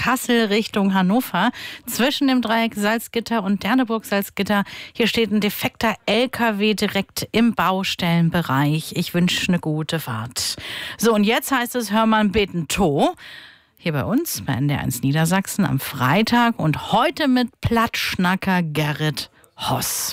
Kassel Richtung Hannover. Zwischen dem Dreieck Salzgitter und Derneburg-Salzgitter. Hier steht ein defekter LKW direkt im Baustellenbereich. Ich wünsche eine gute Fahrt. So, und jetzt heißt es, hör mal beten to. Hier bei uns, bei NDR1 Niedersachsen am Freitag und heute mit Plattschnacker Gerrit Hoss.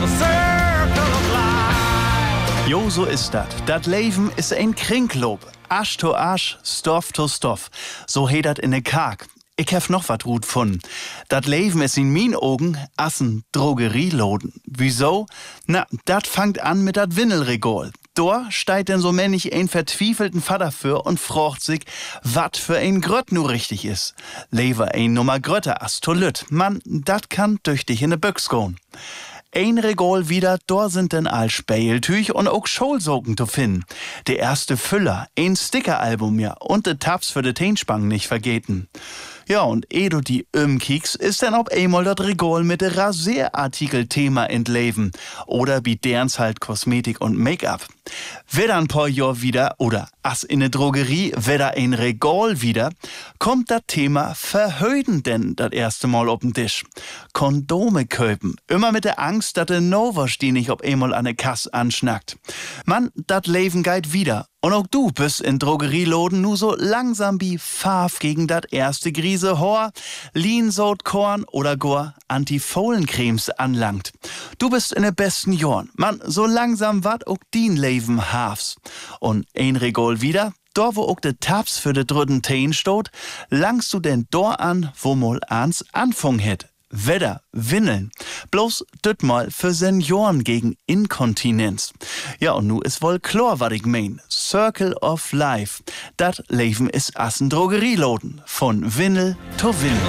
Jo, so ist dat. Dat Leben is ein Kringlob. Asch to Asch, Stoff to Stoff. So heet dat in de Kark. Ich hef noch wat gut von. Dat Leben is in min Augen assen Drogerieloden. Wieso? Na, dat fangt an mit dat Windelregol. Da steigt denn so männlich ein verzwiefelten Vater für und fragt sich, wat für ein Grött nu richtig is. Lever ein Nummer Grötter as to Lüt. Mann, dat kann durch dich in de Büchs gehen. Ein Regol wieder, da sind denn all Speiltüch und auch Scholsocken zu finden. Der erste Füller, ein Stickeralbum ja und de Tabs für de Teenspang nicht vergeten. Ja, und du die kieks, ist dann ob einmal dat Regol mit de Rasierartikel-Thema entleben. Oder wie derns halt Kosmetik und Make-up. Wieder ein paar Jahr wieder, oder as in ne Drogerie, wieder ein Regol wieder, kommt dat Thema Verhöden denn dat erste Mal auf den Tisch. Kondome köpen. Immer mit der Angst, dat de Novers die nicht ob einmal an ne Kass anschnackt. Mann, dat Leben geht wieder. Und auch du bist in Drogerieloden nu so langsam wie Pfaff gegen dat erste Grise Hor, Lean-Sod-Korn oder gar Antifohlencremes anlangt. Du bist in de besten Jorn. Mann, so langsam wat auch din Leben hafs. Und ein Regol wieder, da wo auch de Tabs für de dritten Teen stot, langst du denn dor an, wo mal ans Anfang het. Wetter, Windeln. Bloß düt mal für Senioren gegen Inkontinenz. Ja, und nu is wohl klar, wat ich mein. Circle of Life. Dat Leben is assen Drogerieloden. Von Windel to Windel.